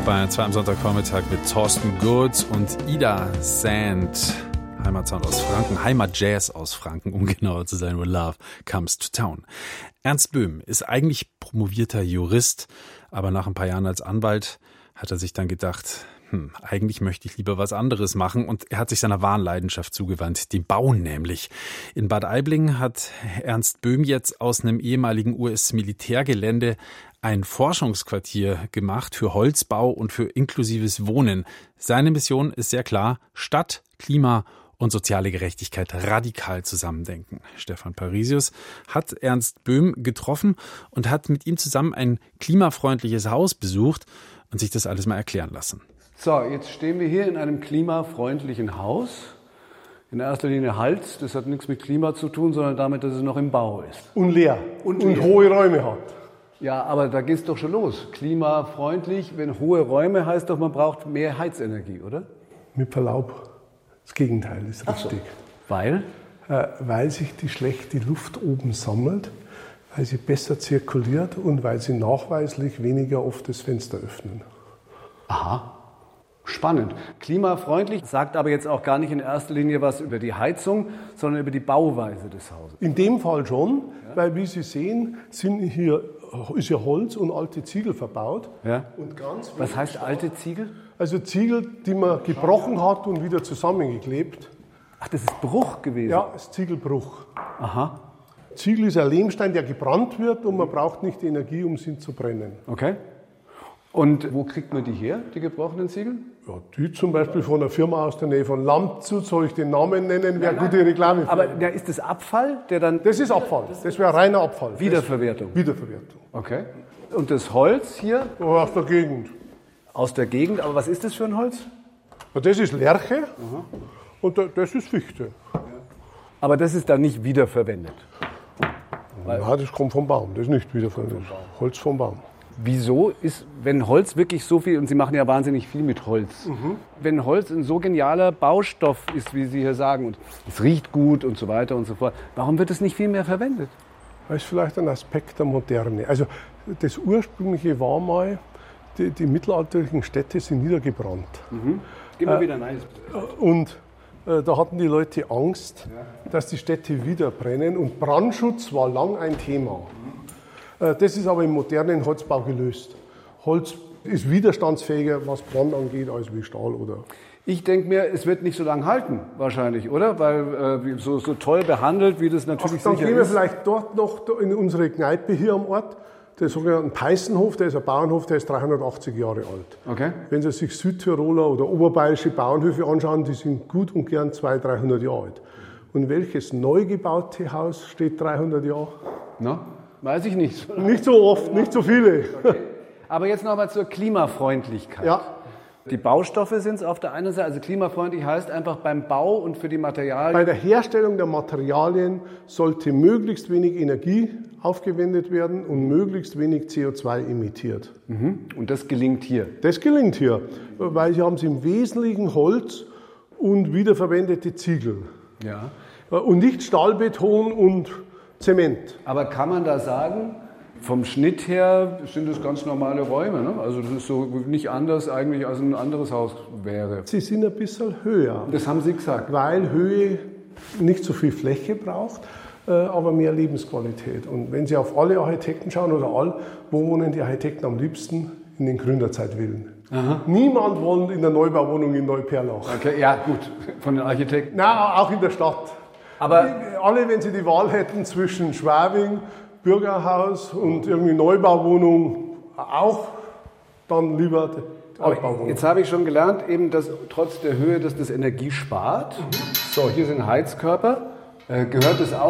bei 2 am Sonntagvormittag mit Thorsten Gurz und Ida Sand. Heimatsound aus Franken, Heimatjazz aus Franken, um genauer zu sein, When Love Comes to Town. Ernst Böhm ist eigentlich promovierter Jurist, aber nach ein paar Jahren als Anwalt hat er sich dann gedacht, eigentlich möchte ich lieber was anderes machen, und er hat sich seiner wahren Leidenschaft zugewandt, dem Bauen nämlich. In Bad Aibling hat Ernst Böhm jetzt aus einem ehemaligen US-Militärgelände ein Forschungsquartier gemacht für Holzbau und für inklusives Wohnen. Seine Mission ist sehr klar: Stadt, Klima und soziale Gerechtigkeit radikal zusammendenken. Stefan Parisius hat Ernst Böhm getroffen und hat mit ihm zusammen ein klimafreundliches Haus besucht und sich das alles mal erklären lassen. So, jetzt stehen wir hier in einem klimafreundlichen Haus. In erster Linie Holz, das hat nichts mit Klima zu tun, sondern damit, dass es noch im Bau ist. Und leer. Und hohe Räume hat. Ja, aber da geht's doch schon los. Klimafreundlich, wenn hohe Räume, heißt doch, man braucht mehr Heizenergie, oder? Mit Verlaub, das Gegenteil ist richtig. So. Weil? Weil sich die schlechte Luft oben sammelt, weil sie besser zirkuliert und weil sie nachweislich weniger oft das Fenster öffnen. Aha. Spannend. Klimafreundlich sagt aber jetzt auch gar nicht in erster Linie was über die Heizung, sondern über die Bauweise des Hauses. In dem Fall schon, weil wie Sie sehen, ist hier Holz und alte Ziegel verbaut. Ja. Und ganz was heißt alte Ziegel? Also Ziegel, die man gebrochen hat und wieder zusammengeklebt. Ach, das ist Bruch gewesen? Ja, das ist Ziegelbruch. Aha. Ziegel ist ein Lehmstein, der gebrannt wird, und man braucht nicht die Energie, um sie zu brennen. Okay. Und wo kriegt man die her, die gebrochenen Ziegel? Ja, die zum Beispiel von einer Firma aus der Nähe von Landshut, soll ich den Namen nennen, wäre gute Reklame. Aber ist das Abfall, der dann... Das ist Abfall, das wäre reiner Abfall. Wiederverwertung? Wiederverwertung. Okay. Und das Holz hier? Oh, aus der Gegend. Aus der Gegend, aber was ist das für ein Holz? Ja, das ist Lärche. Und das ist Fichte. Aber das ist dann nicht wiederverwendet? Ja, das kommt vom Baum, das ist nicht wiederverwendet. Holz vom Baum. Wieso ist, wenn Holz wirklich so viel, und Sie machen ja wahnsinnig viel mit Holz, wenn Holz ein so genialer Baustoff ist, wie Sie hier sagen, und es riecht gut und so weiter und so fort, warum wird es nicht viel mehr verwendet? Das ist vielleicht ein Aspekt der Moderne. Also das Ursprüngliche war mal, die mittelalterlichen Städte sind niedergebrannt. Immer wieder nein. Und da hatten die Leute Angst, dass die Städte wieder brennen, und Brandschutz war lang ein Thema. Das ist aber im modernen Holzbau gelöst. Holz ist widerstandsfähiger, was Brand angeht, als wie Stahl oder... Ich denke mir, es wird nicht so lange halten, wahrscheinlich, oder? Weil so toll behandelt, wie das natürlich dann sicher gehen wir ist. vielleicht dort noch in unsere Kneipe hier am Ort, der sogenannte Peißenhof, der ist ein Bauernhof, der ist 380 Jahre alt. Okay. Wenn Sie sich Südtiroler oder oberbayerische Bauernhöfe anschauen, die sind gut und gern 200-300 Jahre alt. Und welches neu gebaute Haus steht 300 Jahre? Na? Weiß ich nicht. Nicht so oft, nicht so viele. Okay. Aber jetzt nochmal zur Klimafreundlichkeit. Ja. Die Baustoffe sind es auf der einen Seite, also klimafreundlich heißt einfach beim Bau und für die Materialien. Bei der Herstellung der Materialien sollte möglichst wenig Energie aufgewendet werden und möglichst wenig CO2 emittiert. Und das gelingt hier? Das gelingt hier, weil Sie haben es im Wesentlichen Holz und wiederverwendete Ziegel. Ja. Und nicht Stahlbeton und Zement. Aber kann man da sagen, vom Schnitt her sind das ganz normale Räume, ne? Also das ist so nicht anders eigentlich, als ein anderes Haus wäre. Sie sind ein bisschen höher. Das haben Sie gesagt. Weil Höhe nicht so viel Fläche braucht, aber mehr Lebensqualität. Und wenn Sie auf alle Architekten schauen oder wo wohnen die Architekten am liebsten? In den Gründerzeitvillen. Niemand wohnt in der Neubauwohnung in Neuperlach. Okay, ja gut, von den Architekten. Nein, auch in der Stadt. Aber alle, wenn Sie die Wahl hätten zwischen Schwabing, Bürgerhaus und irgendwie Neubauwohnung, auch dann lieber die Altbauwohnung. Jetzt habe ich schon gelernt, eben, dass trotz der Höhe, dass das Energie spart. So, hier sind Heizkörper. Gehört es auch